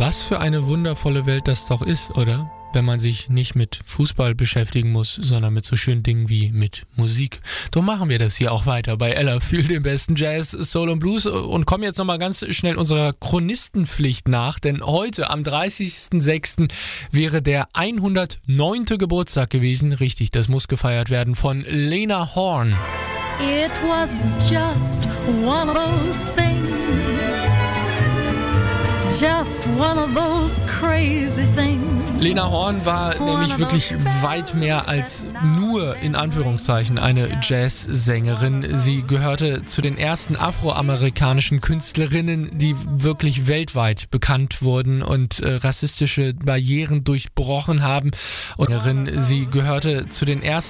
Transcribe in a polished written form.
Was für eine wundervolle Welt das doch ist, oder? Wenn man sich nicht mit Fußball beschäftigen muss, sondern mit so schönen Dingen wie mit Musik. Darum machen wir das hier auch weiter bei Ella für den besten Jazz, Soul und Blues und kommen jetzt nochmal ganz schnell unserer Chronistenpflicht nach, denn heute am 30.06. wäre der 109. Geburtstag gewesen. Richtig, das muss gefeiert werden von Lena Horne. It was just one of those things. Just one of those crazy things. Lena Horne war nämlich wirklich weit mehr als nur in Anführungszeichen eine Jazzsängerin. Sie gehörte zu den ersten afroamerikanischen Künstlerinnen, die wirklich weltweit bekannt wurden und rassistische Barrieren durchbrochen haben. Und sie gehörte zu den ersten